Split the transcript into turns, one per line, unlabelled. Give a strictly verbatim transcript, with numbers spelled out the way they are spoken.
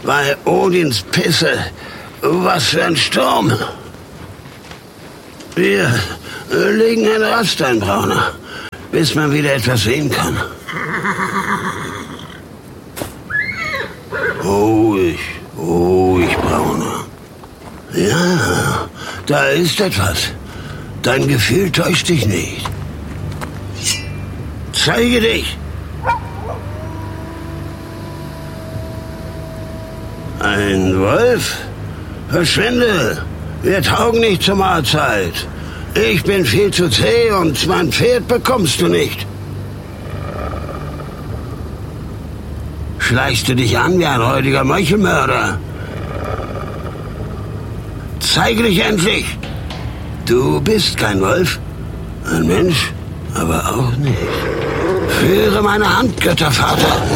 bei Odins Pisse. Was für ein Sturm. Wir legen eine Rast ein, Brauner, bis man wieder etwas sehen kann. Ruhig, ruhig, Brauner. Ja, da ist etwas. Dein Gefühl täuscht dich nicht. Zeige dich! Ein Wolf? Verschwinde! Wir taugen nicht zur Mahlzeit. Ich bin viel zu zäh und mein Pferd bekommst du nicht. Schleichst du dich an wie ein räudiger Meuchelmörder? Zeige dich endlich! Du bist kein Wolf, ein Mensch, aber auch nicht. Führe meine Hand, Göttervater.